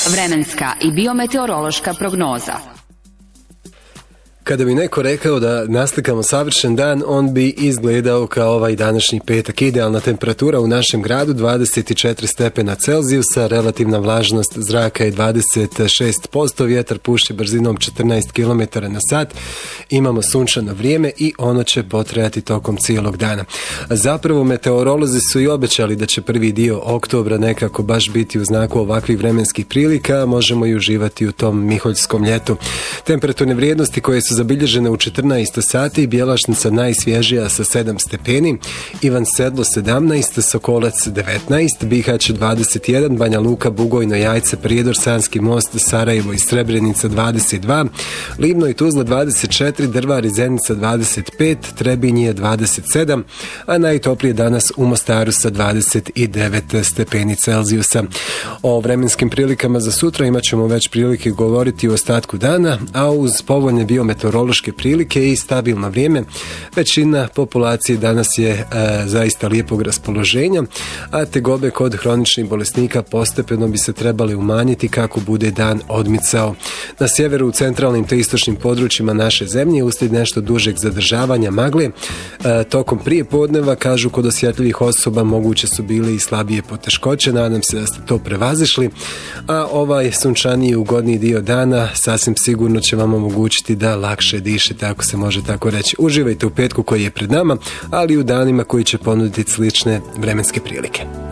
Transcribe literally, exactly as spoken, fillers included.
Vremenska i biometeorološka prognoza. Kada bi neko rekao da naslikamo savršen dan, on bi izgledao kao ovaj današnji petak. Idealna temperatura u našem gradu dvadeset četiri stepena Celzijusa, relativna vlažnost zraka je dvadeset šest posto, vjetar puši brzinom četrnaest kilometara na sat, imamo sunčano vrijeme i ono će potrajati tokom cijelog dana. Zapravo meteorolozi su i obećali da će prvi dio oktobra nekako baš biti u znaku ovakvih vremenskih prilika, možemo i uživati u tom miholjskom ljetu. Temperaturne vrijednosti koje su zabilježene u četrnaest sati, Bjelašnica najsvježija sa sedam stepeni, Ivan Sedlo sedamnaest, Sokolac devetnaest, Bihać dvadeset jedan, Banja Luka, Bugojno, Jajce, Prijedor, Sanski most, Sarajevo i Srebrenica dvadeset dva, Livno i Tuzla dvadeset četiri, Drvar i Zenica dvadeset pet, Trebinje dvadeset sedam, a najtoplije danas u Mostaru sa dvadeset devet stepeni Celzijusa. O vremenskim prilikama za sutra imat ćemo već prilike govoriti u ostatku dana, a uz povoljne biometeorološke prilike i stabilno vrijeme, većina populacije danas je e, zaista lijepog raspoloženja, a tegobe kod hroničnih bolesnika postepeno bi se trebali umanjiti kako bude dan odmicao. Na sjeveru, u centralnim te istočnim područjima naše zemlje, uslijed nešto dužeg zadržavanja magle, e, tokom prije podneva, kažu kod osjetljivih osoba, moguće su bile i slabije poteškoće, nadam se da ste to prevazišli, a ovaj sunčaniji ugodniji dio dana sasvim sigurno će vam omogućiti da lakše dišete, ako se može tako reći. Uživajte u petku koji je pred nama, ali i u danima koji će ponuditi slične vremenske prilike.